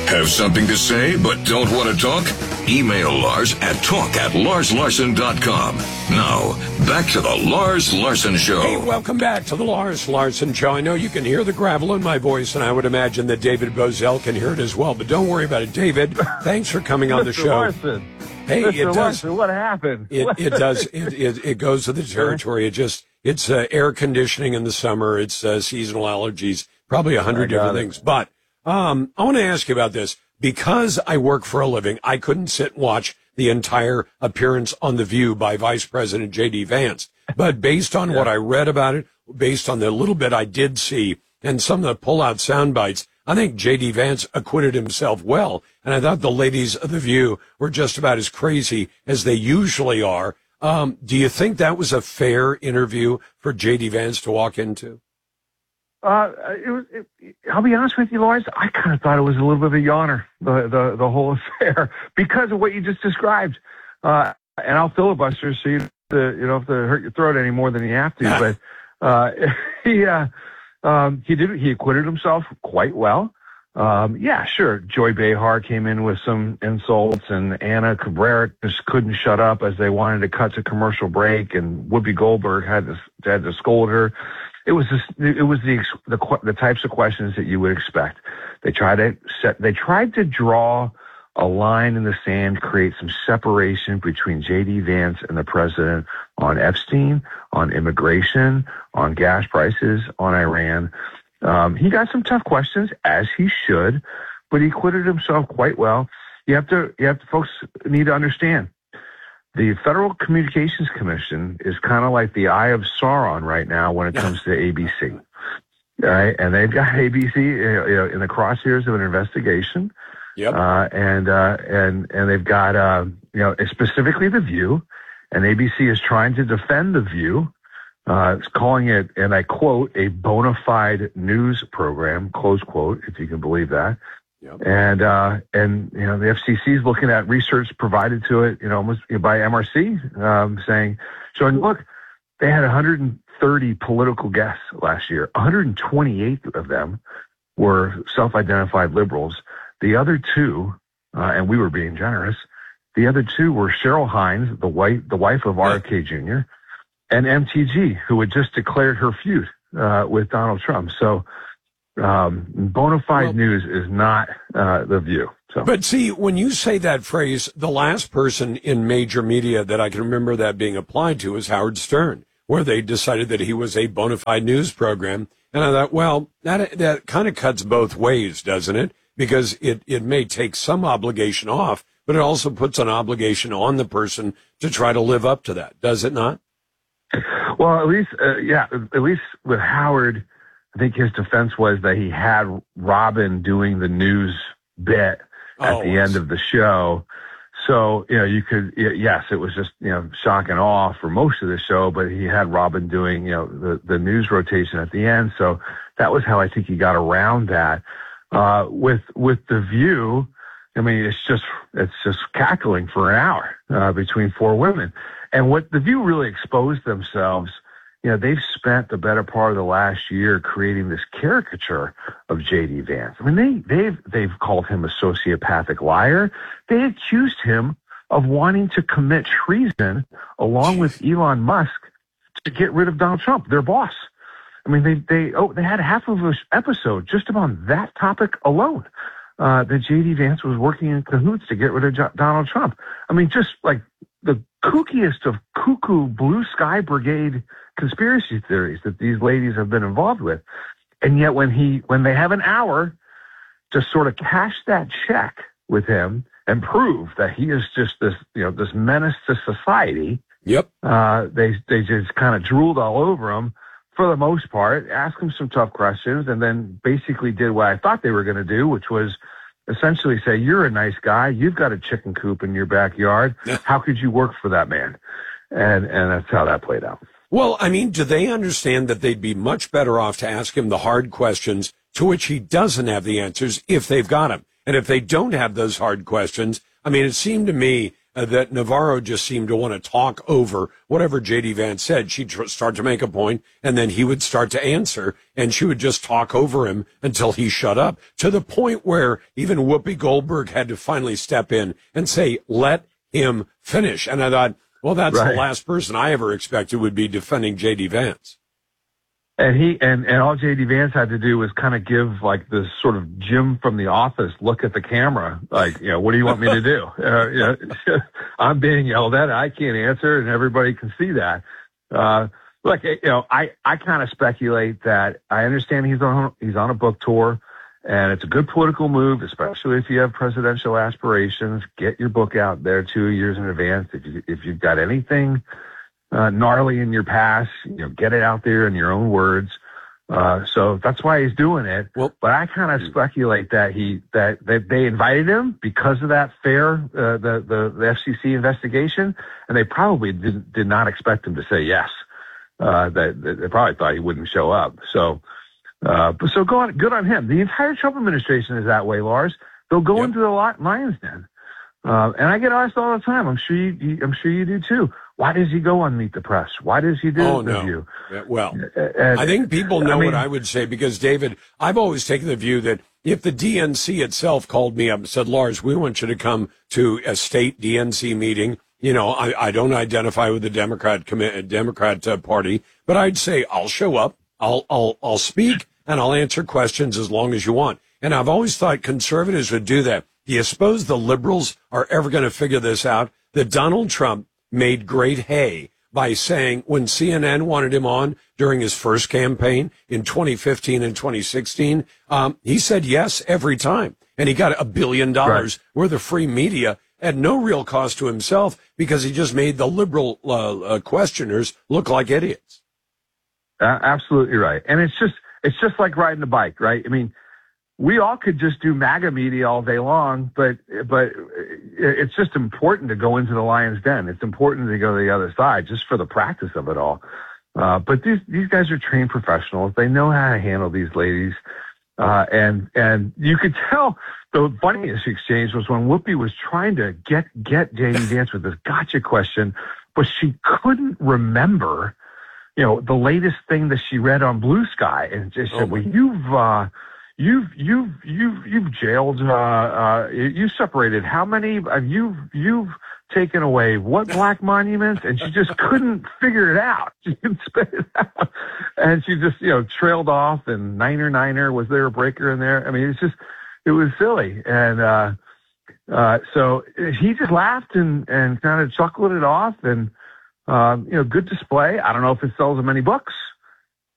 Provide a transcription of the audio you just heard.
Have something to say but don't want to talk? Email Lars at talk@LarsLarson.com. Now, back to the Lars Larson Show. Hey, welcome back to the Lars Larson Show. I know you can hear the gravel in my voice, and I would imagine that David Bozell can hear it as well, but don't worry about it. David, thanks for coming on the show. Larson. Hey, Mr. it does. Larson, what happened? It does. It goes to the territory. It's air conditioning in the summer. It's seasonal allergies, probably 100 different things. But I want to ask you about this. Because I work for a living, I couldn't sit and watch the entire appearance on The View by Vice President J.D. Vance. But based on what I read about it, based on the little bit I did see, and some of the pull-out sound bites, I think J.D. Vance acquitted himself well. And I thought the ladies of The View were just about as crazy as they usually are. Do you think that was a fair interview for J.D. Vance to walk into? I'll be honest with you, Lars. I kind of thought it was a little bit of a yawner, the whole affair, because of what you just described. And I'll filibuster so you don't have to hurt your throat any more than you have to. But he acquitted himself quite well. Yeah, sure. Joy Behar came in with some insults, and Anna Cabrera just couldn't shut up as they wanted to cut to commercial break, and Whoopi Goldberg had to scold her. It was the types of questions that you would expect. They tried to draw a line in the sand, create some separation between J.D. Vance and the president on Epstein, on immigration, on gas prices, on Iran. He got some tough questions, as he should, but he acquitted himself quite well. Folks need to understand. The Federal Communications Commission is kind of like the Eye of Sauron right now when it comes to ABC. All right, and they've got ABC in the crosshairs of an investigation. Yep. And they've got specifically The View, and ABC is trying to defend The View. It's calling it, and I quote, a bona fide news program, close quote, if you can believe that. Yep. And the FCC is looking at research provided to it, almost by MRC, showing, look, they had 130 political guests last year. 128 of them were self-identified liberals. The other two, and we were being generous, the other two were Cheryl Hines, the wife of RFK Jr., and MTG, who had just declared her feud with Donald Trump. So bona fide news is not The View. So. But see, when you say that phrase, the last person in major media that I can remember that being applied to is Howard Stern, where they decided that he was a bona fide news program. And I thought, well, that kind of cuts both ways, doesn't it? Because it may take some obligation off, but it also puts an obligation on the person to try to live up to that, does it not? Well, at least with Howard, I think his defense was that he had Robin doing the news bit at the end of the show. So, you could, yes, it was just, shock and awe for most of the show, but he had Robin doing, the news rotation at the end. So that was how I think he got around that. With The View, I mean, it's just cackling for an hour, between four women. And what The View really exposed themselves, they've spent the better part of the last year creating this caricature of J.D. Vance. I mean, they've called him a sociopathic liar. They accused him of wanting to commit treason along with Elon Musk to get rid of Donald Trump, their boss. I mean, they had half of an episode just about that topic alone, that J.D. Vance was working in cahoots to get rid of Donald Trump. I mean, just like the kookiest of cuckoo blue sky brigade conspiracy theories that these ladies have been involved with. And yet when they have an hour to sort of cash that check with him and prove that he is just this menace to society. Yep. They just kind of drooled all over him for the most part, asked him some tough questions, and then basically did what I thought they were going to do, which was essentially say, you're a nice guy. You've got a chicken coop in your backyard. How could you work for that man? And that's how that played out. Well, I mean, do they understand that they'd be much better off to ask him the hard questions to which he doesn't have the answers if they've got them? And if they don't have those hard questions, I mean, it seemed to me that Navarro just seemed to want to talk over whatever J.D. Vance said. She'd start to make a point, and then he would start to answer, and she would just talk over him until he shut up, to the point where even Whoopi Goldberg had to finally step in and say, let him finish. And I thought, well, that's the last person I ever expected would be defending J.D. Vance. And he and all J.D. Vance had to do was kind of give like this sort of Jim from The Office look at the camera, like, what do you want me to do? I'm being yelled at. I can't answer, and everybody can see that. Look, I kind of speculate that I understand he's on a book tour, and it's a good political move, especially if you have presidential aspirations. Get your book out there 2 years in advance. If you've got anything gnarly in your past, get it out there in your own words. So that's why he's doing it. Well, but I kind of speculate that they invited him because of that the FCC investigation, and they probably did not expect him to say yes. They probably thought he wouldn't show up. So good on him. The entire Trump administration is that way, Lars. They'll go into the lion's den. And I get asked all the time. I'm sure you do too. Why does he go on Meet the Press? Why does he do the review? Well, I think people know what I would say, because, David, I've always taken the view that if the DNC itself called me up and said, Lars, we want you to come to a state DNC meeting. I don't identify with the Democrat Party, but I'd say I'll show up, I'll speak, and I'll answer questions as long as you want. And I've always thought conservatives would do that. Do you suppose the liberals are ever going to figure this out? That Donald Trump made great hay by saying, when CNN wanted him on during his first campaign in 2015 and 2016, he said yes every time. And he got $1 billion worth of free media at no real cost to himself, because he just made the liberal questioners look like idiots. Absolutely right. And it's just like riding a bike, right? I mean, we all could just do MAGA media all day long, but it's just important to go into the lion's den. It's important to go to the other side just for the practice of it all. But these guys are trained professionals. They know how to handle these ladies. And you could tell the funniest exchange was when Whoopi was trying to get J.D. Vance with this gotcha question, but she couldn't remember, the latest thing that she read on Blue Sky. And she said, well, you've jailed, you separated how many, you've taken away what black monuments? And she just couldn't figure it out. She couldn't spit it out. And she just, trailed off, and Niner, was there a breaker in there? I mean, it was silly. And, so he just laughed and kind of chuckled it off, and, good display. I don't know if it sells him any books.